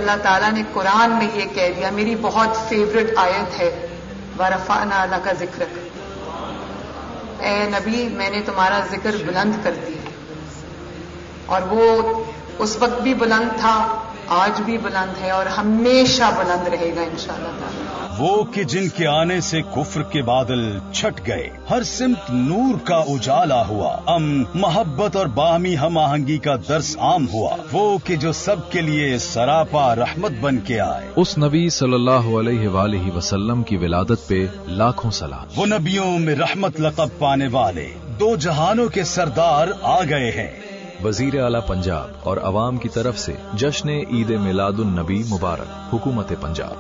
अल्लाह ताला ने कुरान में ये कह दिया, मेरी बहुत फेवरेट आयत है, वरफ़अना लका ज़िक्रक, ए नबी मैंने तुम्हारा जिक्र बुलंद कर दिया। और वो उस वक्त भी बुलंद था, आज भी बुलंद है और हमेशा बुलंद रहेगा इंशाअल्लाह ताला। वो कि जिनके आने से कुफ्र के बादल छट गए, हर सिमत नूर का उजाला हुआ, मोहब्बत और बाहमी हम आहंगी का दर्स आम हुआ। वो कि जो सबके लिए सरापा रहमत बन के आए, उस नबी सल्लल्लाहु अलैहि वसल्लम की विलादत पे लाखों सलाम। वो नबियों में रहमत लक़ब पाने वाले दो जहानों के सरदार आ गए हैं। वजीर आला पंजाब और अवाम की तरफ से जश्न ईद मिलादुन नबी मुबारक, हुकूमत पंजाब।